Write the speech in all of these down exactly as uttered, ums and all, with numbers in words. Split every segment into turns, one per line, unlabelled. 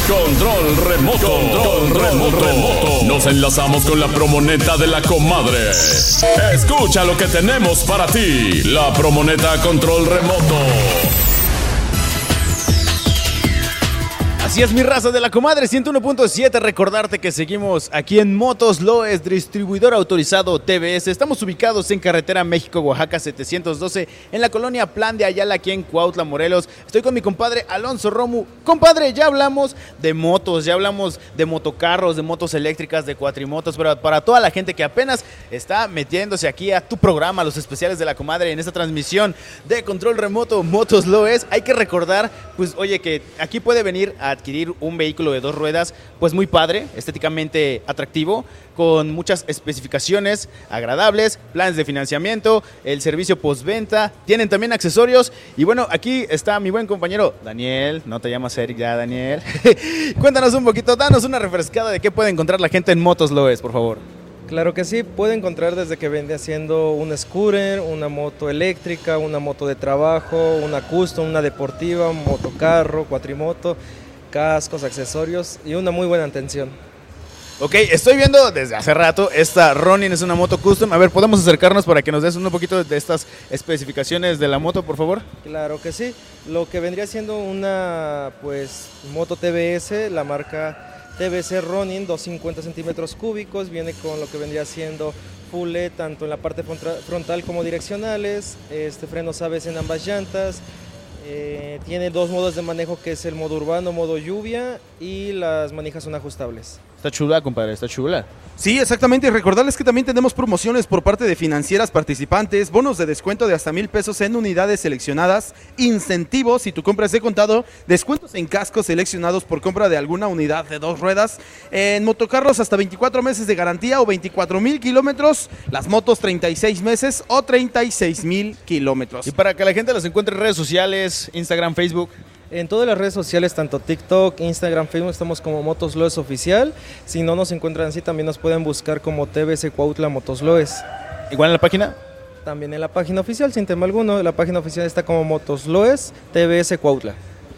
Control remoto. Control remoto. remoto. Nos enlazamos con la promoneta de la comadre. Escucha lo que tenemos para ti. La promoneta Control remoto.
Así es, mi raza de la comadre ciento uno punto siete. Recordarte que seguimos aquí en Motos Loes, distribuidor autorizado T V S. Estamos ubicados en carretera México-Oaxaca setecientos doce, en la colonia Plan de Ayala, aquí en Cuautla, Morelos. Estoy con mi compadre Alonso Romu. Compadre, ya hablamos de motos, ya hablamos de motocarros, de motos eléctricas, de cuatrimotos, pero para toda la gente que apenas está metiéndose aquí a tu programa, los especiales de la comadre, en esta transmisión de control remoto Motos Loes, hay que recordar, pues, oye, que aquí puede venir a adquirir un vehículo de dos ruedas, pues muy padre, estéticamente atractivo, con muchas especificaciones agradables, planes de financiamiento, el servicio postventa, tienen también accesorios. Y bueno, aquí está mi buen compañero Daniel, no te llamas Eric ya, Daniel. Cuéntanos un poquito, danos una refrescada de qué puede encontrar la gente en Motos Loes, por favor.
Claro que sí, puede encontrar desde que vende haciendo un scooter, una moto eléctrica, una moto de trabajo, una custom, una deportiva, un motocarro, cuatrimoto, cascos, accesorios y una muy buena atención.
Ok, estoy viendo desde hace rato, esta Ronin es una moto custom. A ver, ¿podemos acercarnos para que nos des un poquito de estas especificaciones de la moto, por favor?
Claro que sí, lo que vendría siendo una pues moto T V S, la marca T V S Ronin, doscientos cincuenta centímetros cúbicos, viene con lo que vendría siendo full L E D, tanto en la parte frontal como direccionales, este, frenos A B S en ambas llantas. Eh, tiene dos modos de manejo, que es el modo urbano, modo lluvia, y las manijas son ajustables.
Está chula, compadre, está chula.
Sí, exactamente, y recordarles que también tenemos promociones por parte de financieras participantes, bonos de descuento de hasta mil pesos en unidades seleccionadas, incentivos si tu compra es de contado, descuentos en cascos seleccionados por compra de alguna unidad de dos ruedas, en motocarros hasta veinticuatro meses de garantía o veinticuatro mil kilómetros, las motos treinta y seis meses o treinta y seis mil kilómetros.
Y para que la gente los encuentre en redes sociales, Instagram, Facebook.
En todas las redes sociales, tanto TikTok, Instagram, Facebook, estamos como Motos Loes Oficial. Si no nos encuentran así, también nos pueden buscar como T V S Cuautla Motos Loes.
¿Igual en la página?
También en la página oficial, sin tema alguno. La página oficial está como Motos Loes T V S Cuautla.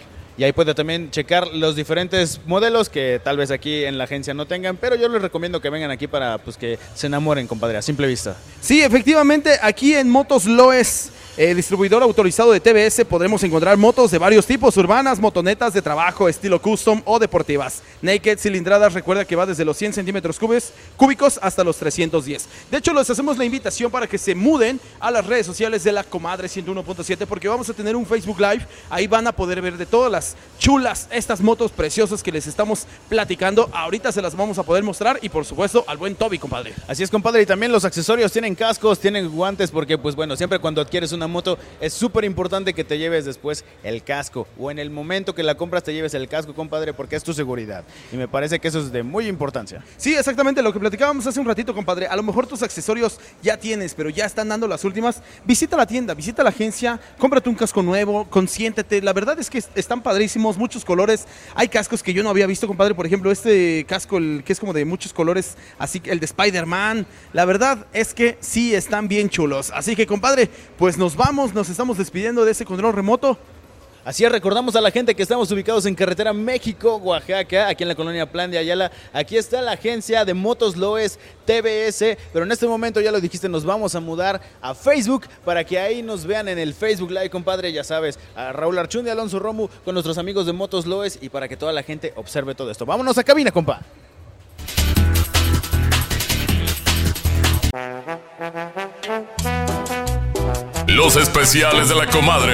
Y ahí puede también checar los diferentes modelos que tal vez aquí en la agencia no tengan, pero yo les recomiendo que vengan aquí para pues, que se enamoren, compadre, a simple vista.
Sí, efectivamente, aquí en Motos Loes, eh, distribuidor autorizado de T V S, podremos encontrar motos de varios tipos, urbanas, motonetas de trabajo, estilo custom o deportivas. Naked, cilindradas, recuerda que va desde los cien centímetros cúbicos hasta los trescientos diez. De hecho, les hacemos la invitación para que se muden a las redes sociales de la comadre ciento uno punto siete, porque vamos a tener un Facebook Live, ahí van a poder ver de todas las chulas, estas motos preciosas que les estamos platicando. Ahorita se las vamos a poder mostrar y por supuesto al buen Toby, compadre.
Así es, compadre, y también los accesorios, tienen cascos, tienen guantes, porque pues bueno, siempre cuando adquieres una moto es súper importante que te lleves después el casco, o en el momento que la compras te lleves el casco, compadre, porque es tu seguridad, y me parece que eso es de muy importancia.
Sí, exactamente, lo que platicábamos hace un ratito, compadre, a lo mejor tus accesorios ya tienes, pero ya están dando las últimas. Visita la tienda, visita la agencia, cómprate un casco nuevo, consiéntete, la verdad es que están padrísimos, muchos colores. Hay cascos que yo no había visto, compadre, por ejemplo este casco, el que es como de muchos colores, así el de Spider-Man. La verdad es que sí están bien chulos, así que, compadre, pues nos vamos, nos estamos despidiendo de ese control remoto.
Así es, recordamos a la gente que estamos ubicados en carretera México-Oaxaca, aquí en la colonia Plan de Ayala. Aquí está la agencia de Motos Loes T V S, pero en este momento, ya lo dijiste, nos vamos a mudar a Facebook para que ahí nos vean en el Facebook Live, compadre, ya sabes, a Raúl Archundia y Alonso Romu con nuestros amigos de Motos Loes, y para que toda la gente observe todo esto. Vámonos a cabina, compa.
Los especiales de la comadre.